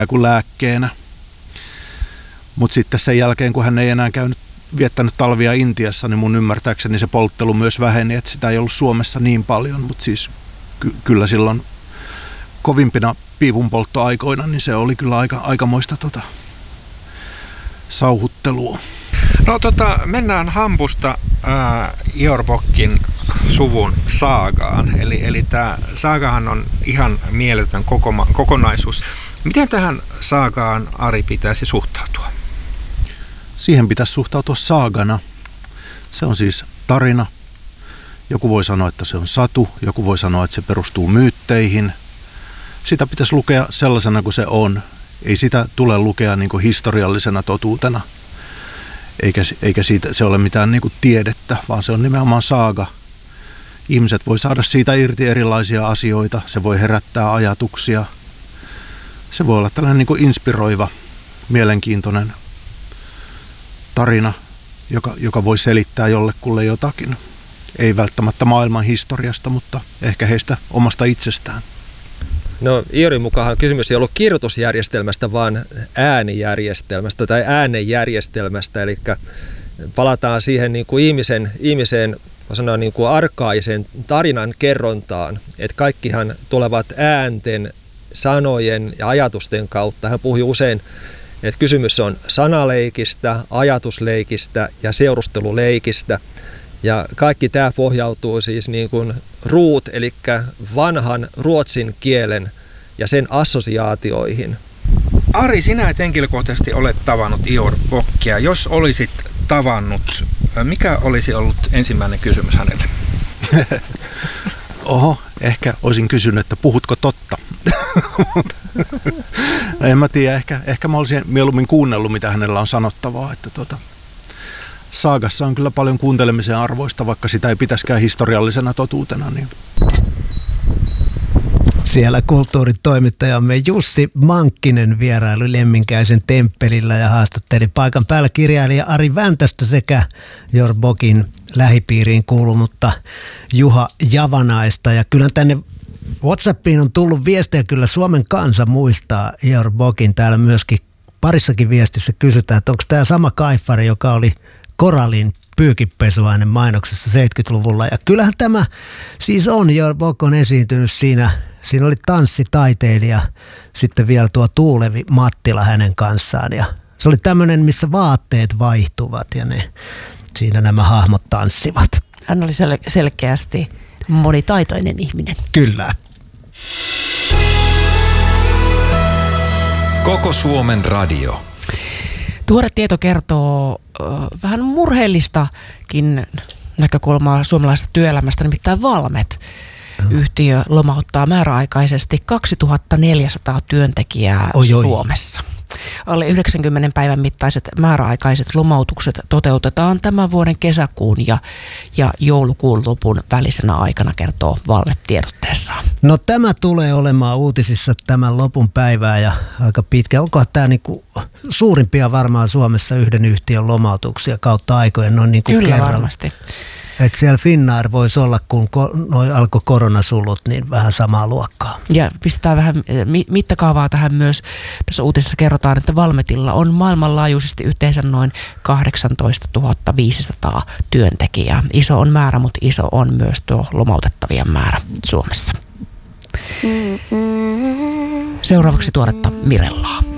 kuin lääkkeenä. Mutta sitten sen jälkeen, kun hän ei enää viettänyt talvia Intiassa, niin mun ymmärtääkseni se polttelu myös väheni, että sitä ei ollut Suomessa niin paljon, mutta siis kyllä silloin kovimpina piipunpolttoaikoina, niin se oli kyllä aikamoista sauhuttelua. No mennään hampusta Ior Bokin suvun saagaan. Eli tämä saagahan on ihan mieletön kokonaisuus. Miten tähän saagaan, Ari, pitäisi suhtautua? Siihen pitäisi suhtautua saagana. Se on siis tarina. Joku voi sanoa, että se on satu. Joku voi sanoa, että se perustuu myytteihin. Sitä pitäisi lukea sellaisena kuin se on. Ei sitä tule lukea niin kuin historiallisena totuutena. Eikä siitä se ole mitään niin kuin tiedettä, vaan se on nimenomaan saaga. Ihmiset voi saada siitä irti erilaisia asioita. Se voi herättää ajatuksia. Se voi olla tällainen niin kuin inspiroiva, mielenkiintoinen tarina, joka voi selittää jollekulle jotakin. Ei välttämättä maailman historiasta, mutta ehkä heistä omasta itsestään. No Iorin mukaan kysymys ei ollut kirjoitusjärjestelmästä, vaan äänijärjestelmästä tai äänenjärjestelmästä. Eli palataan siihen niin kuin ihmisen niin kuin arkaisen tarinan kerrontaan, että kaikkihan tulevat äänten, sanojen ja ajatusten kautta. Hän puhui usein, että kysymys on sanaleikistä, ajatusleikistä ja seurusteluleikistä. Ja kaikki tämä pohjautuu siis niin kuin ruut, eli vanhan ruotsin kielen ja sen assosiaatioihin. Ari, sinä et henkilökohtaisesti ole tavannut Ior Bokia. Jos olisit tavannut, mikä olisi ollut ensimmäinen kysymys hänelle? Oho, ehkä olisin kysynyt, että puhutko totta? No en mä tiedä, ehkä mä olisin mieluummin kuunnellut, mitä hänellä on sanottavaa. Että saagassa on kyllä paljon kuuntelemisen arvoista, vaikka sitä ei pitäisikään historiallisena totuutena. Niin. Siellä kulttuuritoimittajamme Jussi Mankkinen vieraili Lemminkäisen temppelillä ja haastatteli paikan päällä kirjailija Ari Väntästä sekä Ior Bokin lähipiiriin kuulunutta Juha Javanaista. Ja kyllä tänne WhatsAppiin on tullut viestejä, kyllä Suomen kansa muistaa Ior Bokin. Täällä myöskin parissakin viestissä kysytään, että onko tämä sama kaifari, joka oli Koralin pyykinpesuainen mainoksessa 70-luvulla. Ja kyllähän tämä siis on. Ior Bok on esiintynyt siinä. Siinä oli tanssitaiteilija, sitten vielä tuo Tuulevi Mattila hänen kanssaan. Ja se oli tämmöinen, missä vaatteet vaihtuvat ja siinä nämä hahmot tanssivat. Hän oli selkeästi monitaitoinen ihminen. Kyllä. Koko Suomen radio. Tuore tieto kertoo vähän murheellistakin näkökulmaa suomalaisesta työelämästä, nimittäin Valmet. Yhtiö lomauttaa määräaikaisesti 2400 työntekijää Suomessa. Alle 90 päivän mittaiset määräaikaiset lomautukset toteutetaan tämän vuoden kesäkuun ja joulukuun lopun välisenä aikana, kertoo Valmet tiedotteessaan. No tämä tulee olemaan uutisissa tämän lopun päivää ja aika pitkä. Onkohan tämä niinku suurimpia varmaan Suomessa yhden yhtiön lomautuksia kautta aikojen noin niinku Kyllä kerralla? Varmasti. Että siellä Finnair voisi olla, kun alkoi koronasulut, niin vähän samaa luokkaa. Ja pistetään vähän mittakaavaa tähän myös. Tässä uutisessa kerrotaan, että Valmetilla on maailmanlaajuisesti yhteensä noin 18 500 työntekijää. Iso on määrä, mutta iso on myös tuo lomautettavien määrä Suomessa. Seuraavaksi tuoretta Mirellaa.